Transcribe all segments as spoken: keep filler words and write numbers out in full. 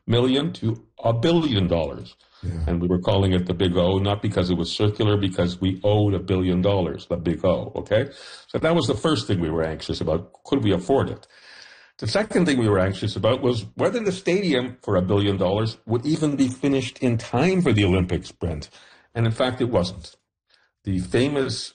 million to a billion dollars. Yeah. And we were calling it the Big O, not because it was circular, because we owed a billion dollars, the Big O, okay? So that was the first thing we were anxious about. Could we afford it? The second thing we were anxious about was whether the stadium for a billion dollars would even be finished in time for the Olympics, Brent. And in fact, it wasn't. The famous,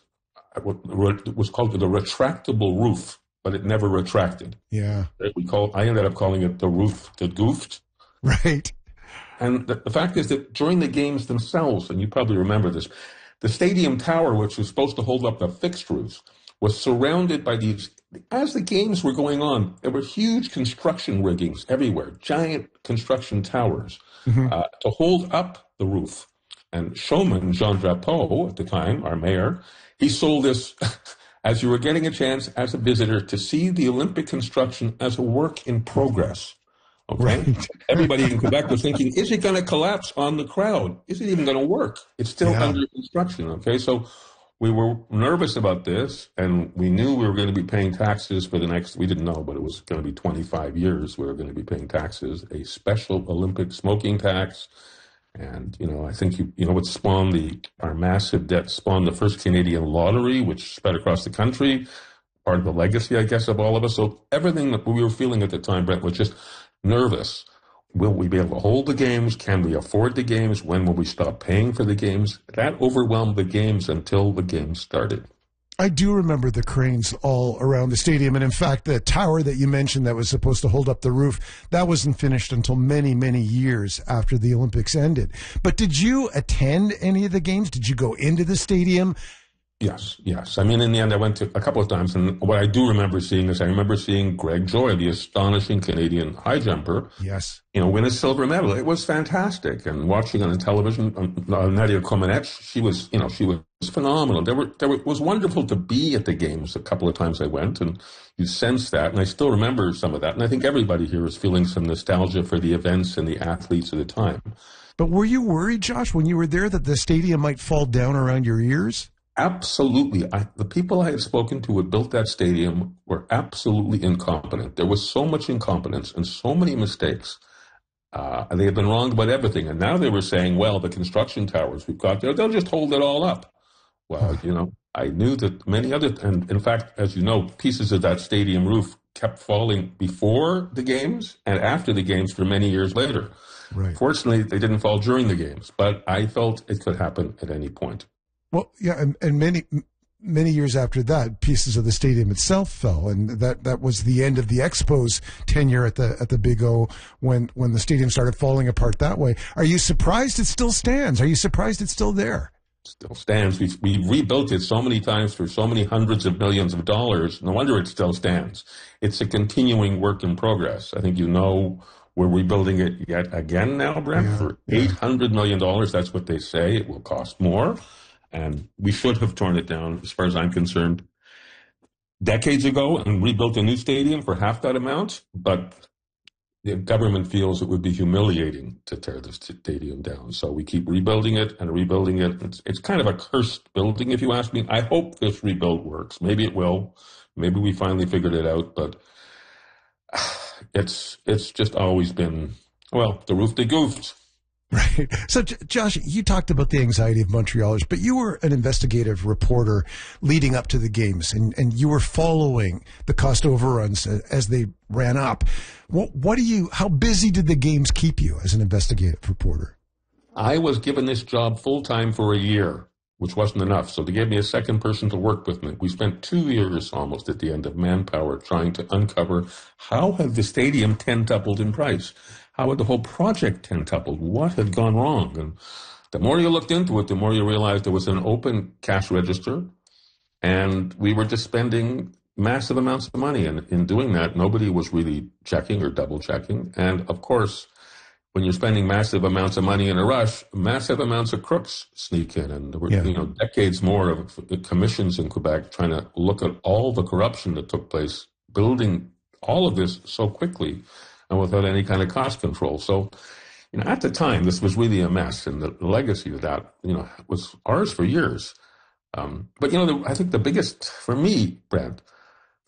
what was called the retractable roof, but it never retracted. Yeah. We call, I ended up calling it the roof that goofed. Right. And the, the fact is that during the games themselves, and you probably remember this, the stadium tower, which was supposed to hold up the fixed roofs, was surrounded by these, as the games were going on, there were huge construction riggings everywhere, giant construction towers mm-hmm. uh, to hold up the roof. And showman Jean Drapeau, at the time, our mayor, he sold this as you were getting a chance as a visitor to see the Olympic construction as a work in progress. Okay. Right. Everybody in Quebec was thinking, is it going to collapse on the crowd? Is it even going to work? It's still yeah. under construction. Okay. So we were nervous about this, and we knew we were going to be paying taxes for the next, we didn't know, but it was going to be twenty-five years. We were going to be paying taxes, a special Olympic smoking tax. And, you know, I think, you, you know, what spawned the, our massive debt spawned the first Canadian lottery, which spread across the country, part of the legacy, I guess, of all of us. So everything that we were feeling at the time, Brent, was just nervous. Will we be able to hold the games? Can we afford the games? When will we stop paying for the games? That overwhelmed the games until the games started. I do remember the cranes all around the stadium. And in fact, the tower that you mentioned that was supposed to hold up the roof, that wasn't finished until many, many years after the Olympics ended. But did you attend any of the games? Did you go into the stadium? Yes, yes. I mean, in the end, I went to a couple of times, and what I do remember seeing is I remember seeing Greg Joy, the astonishing Canadian high jumper, yes, you know, win a silver medal. It was fantastic. And watching on the television, uh, Nadia Comaneci, she was, you know, she was phenomenal. There were, there were, it was wonderful to be at the games a couple of times I went, and you sense that, and I still remember some of that. And I think everybody here is feeling some nostalgia for the events and the athletes of the time. But were you worried, Josh, when you were there that the stadium might fall down around your ears? Absolutely. I, the people I had spoken to who had built that stadium were absolutely incompetent. There was so much incompetence and so many mistakes. Uh, they had been wrong about everything. And now they were saying, well, the construction towers we've got there, they'll just hold it all up. Well, you know, I knew that many other, and in fact, as you know, pieces of that stadium roof kept falling before the games and after the games for many years later. Right. Fortunately, they didn't fall during the games, but I felt it could happen at any point. Well, yeah, and, and many many years after that, pieces of the stadium itself fell, and that, that was the end of the Expos tenure at the at the Big O when when the stadium started falling apart that way. Are you surprised it still stands? Are you surprised it's still there? Still stands. We we rebuilt it so many times for so many hundreds of millions of dollars. No wonder it still stands. It's a continuing work in progress. I think you know. We're rebuilding it yet again now, Brent, yeah, for yeah. eight hundred million dollars. That's what they say. It will cost more. And we should have torn it down, as far as I'm concerned, decades ago and rebuilt a new stadium for half that amount. But the government feels it would be humiliating to tear the stadium down. So we keep rebuilding it and rebuilding it. It's, it's kind of a cursed building, if you ask me. I hope this rebuild works. Maybe it will. Maybe we finally figured it out. But it's it's just always been, well, the roof they goofed. Right. So, J- Josh, you talked about the anxiety of Montrealers, but you were an investigative reporter leading up to the games, and, and you were following the cost overruns as they ran up. What, what do you? How busy did the games keep you as an investigative reporter? I was given this job full time for a year, which wasn't enough. So they gave me a second person to work with me. We spent two years almost at the end of manpower trying to uncover how had the stadium tentupled in price. How had the whole project tentupled? What had gone wrong? And the more you looked into it, the more you realized there was an open cash register, and we were just spending massive amounts of money. And in doing that, nobody was really checking or double checking. And of course, when you're spending massive amounts of money in a rush, massive amounts of crooks sneak in. And there were, yeah. you know, decades more of commissions in Quebec trying to look at all the corruption that took place, building all of this so quickly and without any kind of cost control. So, you know, at the time, this was really a mess, and the legacy of that, you know, was ours for years. Um, but, you know, the, I think the biggest, for me, Brent,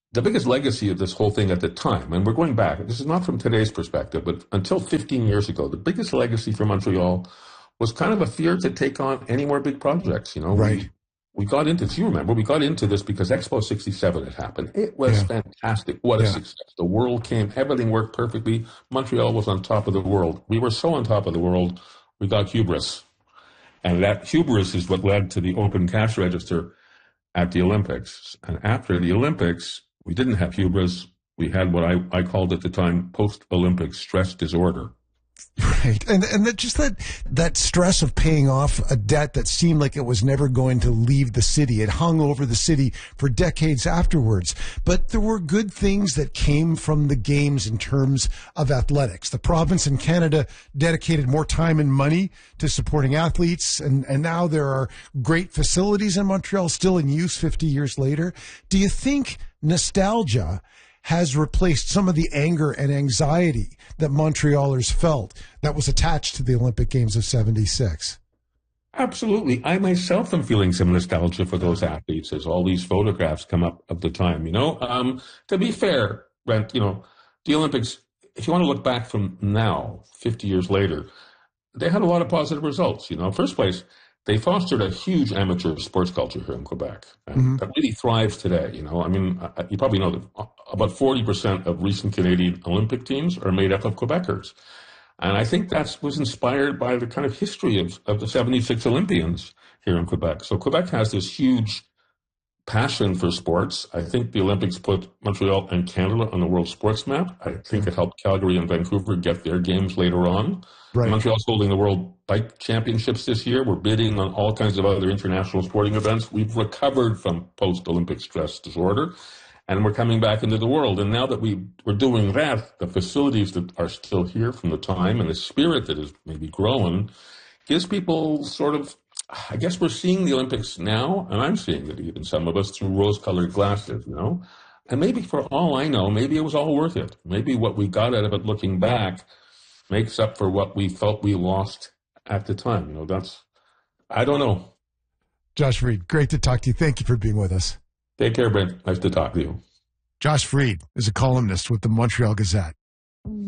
the biggest legacy of this whole thing at the time, and we're going back, this is not from today's perspective, but until fifteen years ago, the biggest legacy for Montreal was kind of a fear to take on any more big projects. You know, right. we, we got into, if you remember, we got into this because Expo sixty-seven had happened. It was yeah. fantastic. What a yeah. success. The world came, everything worked perfectly. Montreal was on top of the world. We were so on top of the world, we got hubris. And that hubris is what led to the open cash register at the Olympics. And after the Olympics, we didn't have hubris. We had what I, I called at the time post-Olympic stress disorder. Right. And and that, just that that stress of paying off a debt that seemed like it was never going to leave the city. It hung over the city for decades afterwards. But there were good things that came from the games in terms of athletics. The province in Canada dedicated more time and money to supporting athletes. And, and now there are great facilities in Montreal still in use fifty years later. Do you think nostalgia has replaced some of the anger and anxiety that Montrealers felt that was attached to the Olympic Games of seventy-six? Absolutely. I myself am feeling some nostalgia for those athletes as all these photographs come up of the time, you know. Um, to be fair, Brent, you know, the Olympics, if you want to look back from now, fifty years later, they had a lot of positive results, you know. First place, they fostered a huge amateur sports culture here in Quebec and mm-hmm. that really thrives today. You know, I mean, you probably know that about forty percent of recent Canadian Olympic teams are made up of Quebecers. And I think that was inspired by the kind of history of, of the seventy-six Olympians here in Quebec. So Quebec has this huge passion for sports. I think the Olympics put Montreal and Canada on the world sports map. I think it helped Calgary and Vancouver get their games later on. Right. Montreal's holding the World Bike Championships this year. We're bidding on all kinds of other international sporting events. We've recovered from post-Olympic stress disorder, and we're coming back into the world. And now that we, we're doing that, the facilities that are still here from the time and the spirit that is maybe growing gives people sort of, I guess we're seeing the Olympics now, and I'm seeing it, even some of us, through rose-colored glasses, you know? And maybe for all I know, maybe it was all worth it. Maybe what we got out of it looking back makes up for what we felt we lost at the time. You know, that's, I don't know. Josh Freed, great to talk to you. Thank you for being with us. Take care, Brent. Nice to talk to you. Josh Freed is a columnist with the Montreal Gazette.